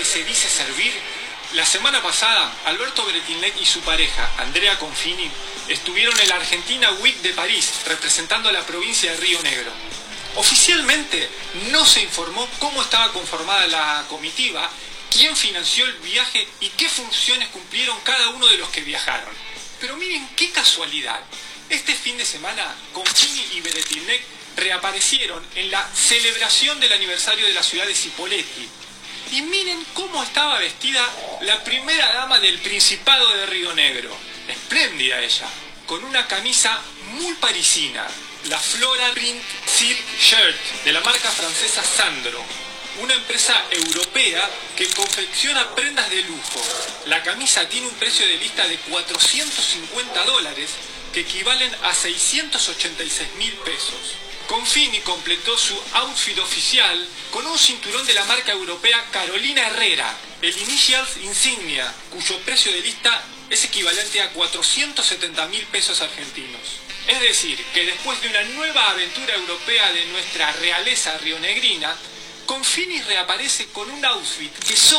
se dice servir? La semana pasada, Alberto Bretilnec y su pareja, Andrea Confini, estuvieron en la Argentina Week de París, representando a la provincia de Río Negro. Oficialmente no se informó cómo estaba conformada la comitiva, quién financió el viaje y qué funciones cumplieron cada uno de los que viajaron. Pero miren qué casualidad. Este fin de semana, Confini y Bretilnec reaparecieron en la celebración del aniversario de la ciudad de Cipolletti. Y miren cómo estaba vestida la primera dama del Principado de Río Negro. Espléndida ella, con una camisa muy parisina, la Floral Print Silk Shirt de la marca francesa Sandro, una empresa europea que confecciona prendas de lujo. La camisa tiene un precio de lista de $450, que equivalen a 686.000 pesos. Confini completó su outfit oficial con un cinturón de la marca europea Carolina Herrera, el Initials Insignia, cuyo precio de lista es equivalente a 470.000 pesos argentinos. Es decir, que después de una nueva aventura europea de nuestra realeza rionegrina, Confini reaparece con un outfit que